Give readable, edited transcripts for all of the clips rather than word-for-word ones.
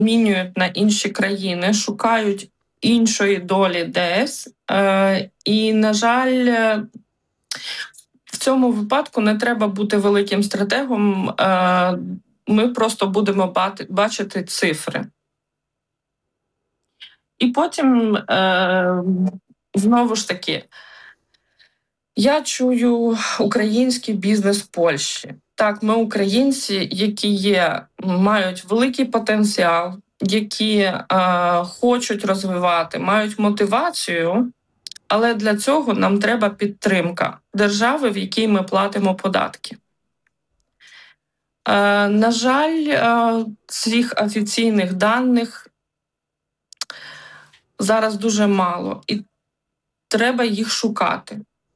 змінюють на інші країни, шукають іншої долі десь. І, на жаль, в цьому випадку не треба бути великим стратегом. Ми просто будемо бачити цифри. І потім, знову ж таки, я чую український бізнес в Польщі. Так, ми українці, які мають великий потенціал, які хочуть розвивати, мають мотивацію, але для цього нам треба підтримка держави, в якій ми платимо податки. На жаль, цих офіційних даних зараз дуже мало, і треба їх шукати.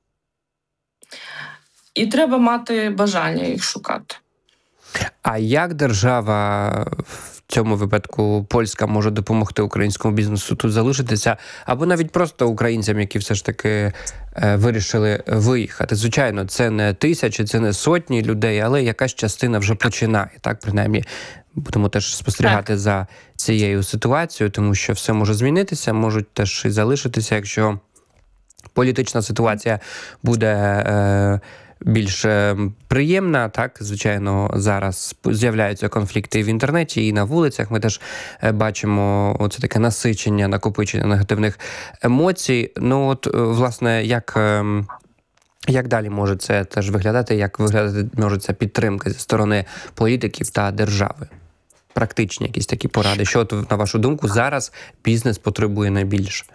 І треба мати бажання їх шукати. А як держава, в цьому випадку польська, може допомогти українському бізнесу тут залишитися? Або навіть просто українцям, які все ж таки вирішили виїхати? Звичайно, це не тисячі, це не сотні людей, але якась частина вже починає, так, принаймні. Будемо теж спостерігати за цією ситуацією, тому що все може змінитися, можуть теж і залишитися, якщо політична ситуація буде більш приємна. Так, звичайно, зараз з'являються конфлікти і в інтернеті, і на вулицях. Ми теж бачимо оце таке насичення, накопичення негативних емоцій. Ну от, власне, як далі може це теж виглядати, як виглядати може ця підтримка зі сторони політиків та держави? Практичні якісь такі поради. Що, на вашу думку, зараз бізнес потребує найбільше?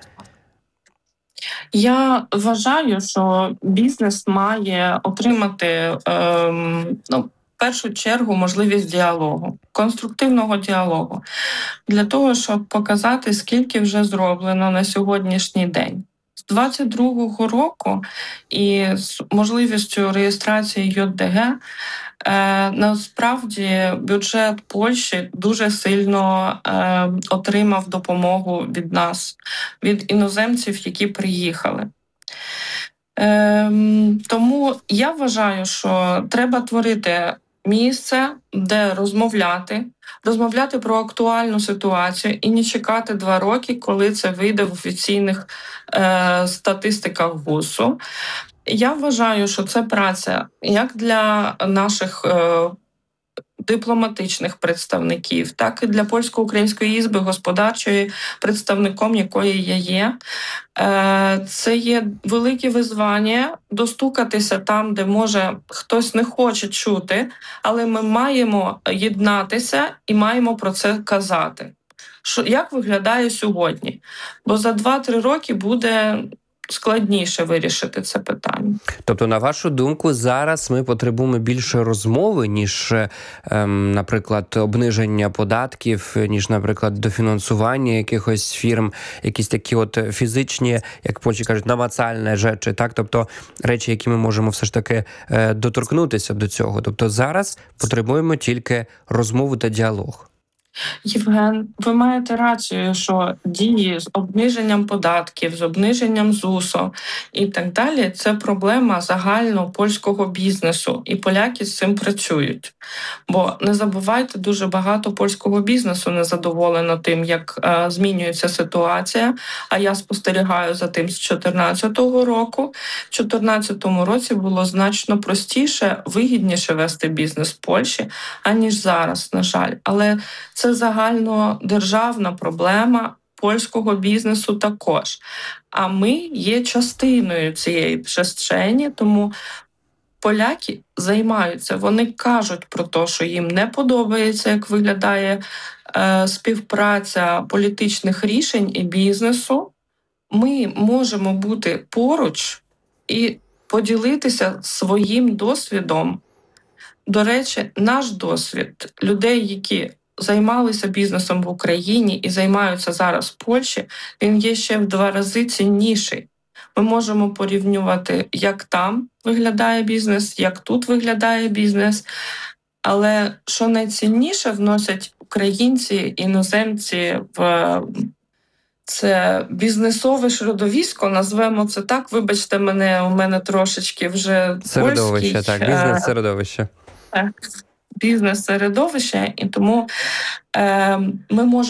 Я вважаю, що бізнес має отримати в першу чергу можливість діалогу, конструктивного діалогу, для того, щоб показати, скільки вже зроблено на сьогоднішній день. З 22-го року і з можливістю реєстрації ЙОДГ насправді бюджет Польщі дуже сильно отримав допомогу від нас, від іноземців, які приїхали. Тому я вважаю, що треба творити місце, де розмовляти про актуальну ситуацію і не чекати 2 роки, коли це вийде в офіційних статистиках ГУСу. Я вважаю, що це праця як для наших дипломатичних представників, так і для польсько-української ізби господарчої, представником якої я є. Це є велике визвання достукатися там, де, може, хтось не хоче чути, але ми маємо єднатися і маємо про це казати. Як виглядає сьогодні? Бо за 2-3 роки буде складніше вирішити це питання. Тобто, на вашу думку, зараз ми потребуємо більше розмови, ніж, наприклад, обниження податків, ніж, наприклад, дофінансування якихось фірм, якісь такі от фізичні, як польські кажуть, намацальні речі, так? Тобто, речі, які ми можемо все ж таки доторкнутися до цього. Тобто, зараз потребуємо тільки розмови та діалог. Євген, ви маєте рацію, що дії з обниженням податків, з обниженням ЗУСу і так далі – це проблема загально польського бізнесу, і поляки з цим працюють. Бо не забувайте, дуже багато польського бізнесу незадоволено тим, як змінюється ситуація, а я спостерігаю за тим з 2014 року. В 2014 році було значно простіше, вигідніше вести бізнес в Польщі, аніж зараз, на жаль. Але це загальнодержавна проблема польського бізнесу також. А ми є частиною цієї пристрані, тому поляки займаються, вони кажуть про те, що їм не подобається, як виглядає співпраця політичних рішень і бізнесу. Ми можемо бути поруч і поділитися своїм досвідом. До речі, наш досвід людей, які займалися бізнесом в Україні і займаються зараз в Польщі, він є ще в 2 рази цінніший. Ми можемо порівнювати, як там виглядає бізнес, як тут виглядає бізнес. Але що найцінніше вносять українці, іноземці в це бізнесове середовисько, назвемо це так. Вибачте мене, у мене трошечки вже середовище, польський. Так, бізнес-середовище. Так. бізнес-середовище, і тому ми можемо